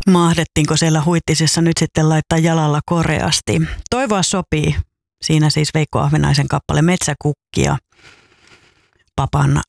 Mahdettiinko siellä Huittisissa nyt sitten laittaa jalalla koreasti? Toivoa sopii. Siinä siis Veikko Ahvenaisen kappale Metsäkukkia papan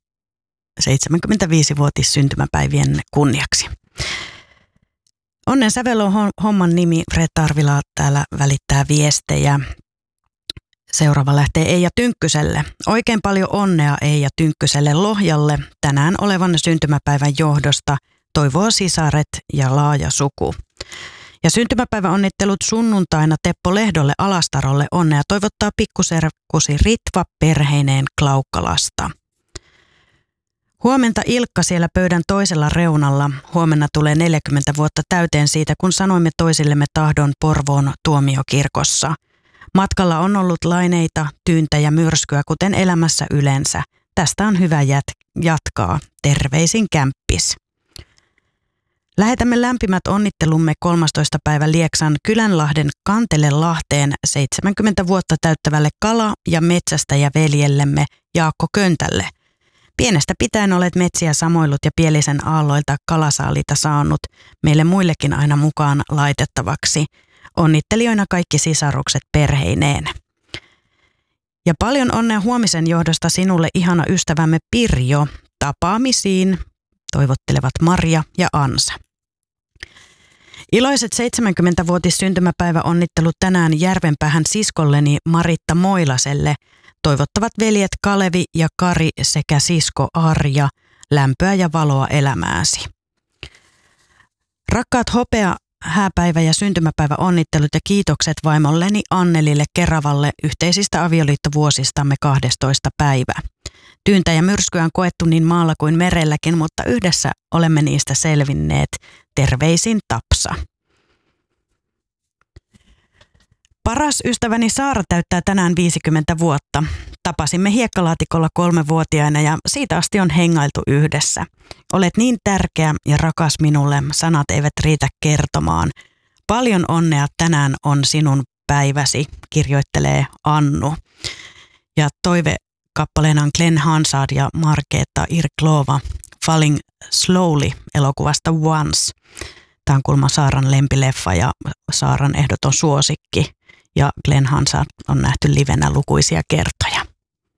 75-vuotis syntymäpäivien kunniaksi. Onnen sävel on homman nimi. Fred Tarvila täällä välittää viestejä. Seuraava lähtee Eija Tynkkyselle. Oikein paljon onnea Eija Tynkkyselle Lohjalle tänään olevan syntymäpäivän johdosta. Toivoo sisaret ja laaja suku. Ja syntymäpäiväonnittelut sunnuntaina Teppo Lehdolle Alastarolle. Onnea toivottaa pikkuserkkusi Ritva perheineen Klaukkalasta. Huomenta Ilkka siellä pöydän toisella reunalla. Huomenna tulee 40 vuotta täyteen siitä, kun sanoimme toisillemme tahdon Porvoon tuomiokirkossa. Matkalla on ollut laineita, tyyntä ja myrskyä, kuten elämässä yleensä. Tästä on hyvä jatkaa. Terveisin Kämppis. Lähetämme lämpimät onnittelumme 13. päivä Lieksan Kylänlahden Kantelelahteen 70 vuotta täyttävälle kala- ja metsästäjäveljellemme Jaakko Köntälle. Pienestä pitäen olet metsiä samoillut ja Pielisen aalloilta kalasaalita saanut, meille muillekin aina mukaan laitettavaksi. Onnittelijoina kaikki sisarukset perheineen. Ja paljon onnea huomisen johdosta sinulle ihana ystävämme Pirjo. Tapaamisiin, toivottelevat Marja ja Ansa. Iloiset 70-vuotis syntymäpäiväonnittelut tänään Järvenpäähän siskolleni Maritta Moilaselle. Toivottavat veljet Kalevi ja Kari sekä sisko Arja, lämpöä ja valoa elämääsi. Rakkaat hopea, hääpäivä ja syntymäpäivä onnittelut ja kiitokset vaimolleni Annelille Keravalle yhteisistä avioliittovuosistamme 12. päivä. Tyyntä ja myrskyä on koettu niin maalla kuin merelläkin, mutta yhdessä olemme niistä selvinneet. Terveisin Tapsa. Paras ystäväni Saara täyttää tänään 50 vuotta. Tapasimme hiekkalaatikolla 3-vuotiaana ja siitä asti on hengailtu yhdessä. Olet niin tärkeä ja rakas minulle, sanat eivät riitä kertomaan. Paljon onnea, tänään on sinun päiväsi, kirjoittelee Annu. Ja toivekappaleena on Glenn Hansard ja Marketa Irklova Falling Slowly elokuvasta Once. Tämä on kuulemma Saaran lempileffa ja Saaran ehdoton suosikki. Ja Glenn Hansard on nähty livenä lukuisia kertoja.